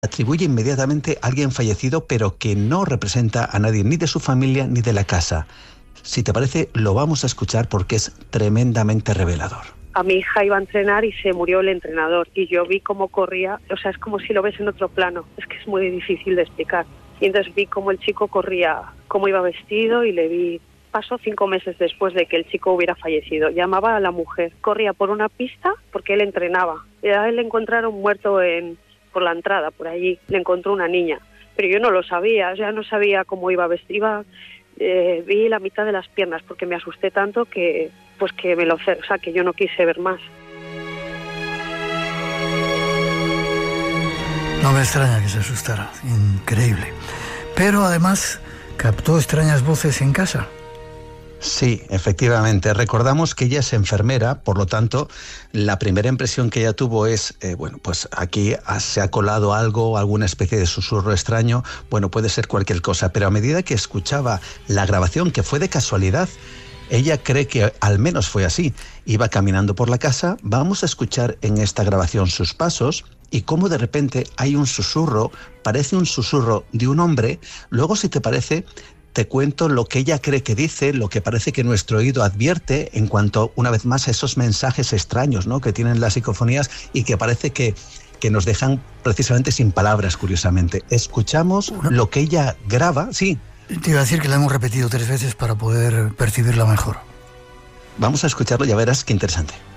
atribuye inmediatamente a alguien fallecido, pero que no representa a nadie, ni de su familia ni de la casa. Si te parece, lo vamos a escuchar porque es tremendamente revelador. A mi hija iba a entrenar y se murió el entrenador y yo vi cómo corría, o sea, es como si lo ves en otro plano, es que es muy difícil de explicar. Y entonces vi cómo el chico corría, cómo iba vestido y le vi. Pasó 5 meses después de que el chico hubiera fallecido. Llamaba a la mujer, corría por una pista porque él entrenaba. Y a él le encontraron muerto por la entrada, por allí, le encontró una niña. Pero yo no lo sabía, o sea, no sabía cómo iba vestida. Vi la mitad de las piernas porque me asusté tanto que que yo no quise ver más. No me extraña que se asustara, increíble. Pero además captó extrañas voces en casa. Sí, efectivamente. Recordamos que ella es enfermera, por lo tanto, la primera impresión que ella tuvo es, pues aquí se ha colado algo, alguna especie de susurro extraño, puede ser cualquier cosa, pero a medida que escuchaba la grabación, que fue de casualidad, ella cree que al menos fue así. Iba caminando por la casa, vamos a escuchar en esta grabación sus pasos y cómo de repente hay un susurro, parece un susurro de un hombre. Luego, si te parece, te cuento lo que ella cree que dice, lo que parece que nuestro oído advierte en cuanto, una vez más, a esos mensajes extraños, ¿no?, que tienen las psicofonías y que parece que nos dejan precisamente sin palabras, curiosamente. Escuchamos lo que ella graba, sí. Te iba a decir que la hemos repetido 3 veces para poder percibirla mejor. Vamos a escucharlo, ya verás qué interesante.